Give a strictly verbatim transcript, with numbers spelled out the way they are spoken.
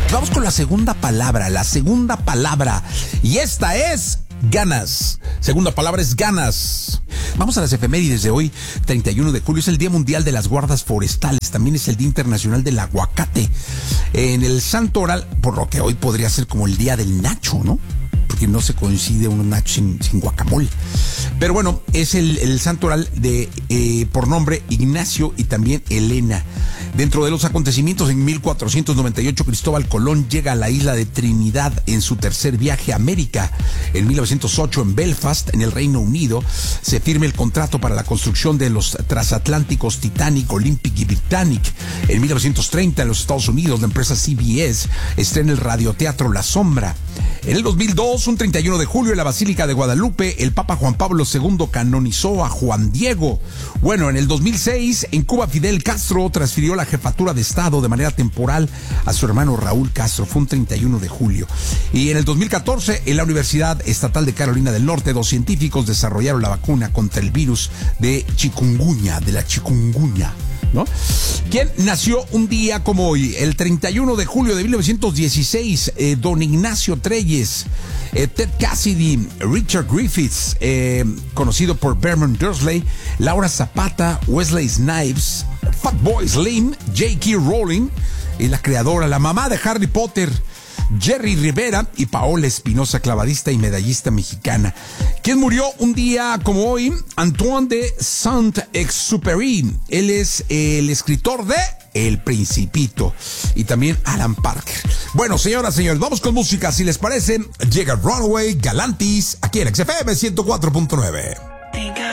Vamos con la segunda palabra, la segunda palabra. Y esta es ganas. Segunda palabra es ganas. Vamos a las efemérides de hoy, treinta y uno de julio. Es el Día Mundial de las Guardas Forestales. También es el Día Internacional del Aguacate. En el Santo Oral, por lo que hoy podría ser como el Día del Nacho, ¿no? Porque no se coincide un nacho sin, sin guacamole. Pero bueno, es el, el santo oral de, eh, por nombre, Ignacio y también Elena. Dentro de los acontecimientos, en mil cuatrocientos noventa y ocho, Cristóbal Colón llega a la isla de Trinidad en su tercer viaje a América. En mil novecientos ocho, en Belfast, en el Reino Unido, se firma el contrato para la construcción de los transatlánticos Titanic, Olympic y Britannic. En mil novecientos treinta, en los Estados Unidos, la empresa C B S estrena el radioteatro La Sombra. En el dos mil dos, un treinta y uno de julio, en la Basílica de Guadalupe, el Papa Juan Pablo segundo canonizó a Juan Diego. Bueno, en el dos mil seis, en Cuba, Fidel Castro transfirió la jefatura de Estado de manera temporal a su hermano Raúl Castro. Fue un treinta y uno de julio. Y en el dos mil catorce, en la Universidad Estatal de Carolina del Norte, dos científicos desarrollaron la vacuna contra el virus de chikungunya, de la chikungunya, ¿no? ¿Quién nació un día como hoy? El treinta y uno de julio de mil novecientos dieciséis, eh, don Ignacio Treyes, eh, Ted Cassidy, Richard Griffiths, eh, conocido por Berman Dursley, Laura Zapata, Wesley Snipes, Fatboy Slim, J K. Rowling, y la creadora, la mamá de Harry Potter, Jerry Rivera, y Paola Espinosa, clavadista y medallista mexicana. ¿Quién murió un día como hoy? Antoine de Saint-Exupéry. Él es el escritor de El Principito. Y también Alan Parker. Bueno, señoras, señores, vamos con música. Si les parece, llega Runaway, Galantis, aquí en X F M ciento cuatro punto nueve.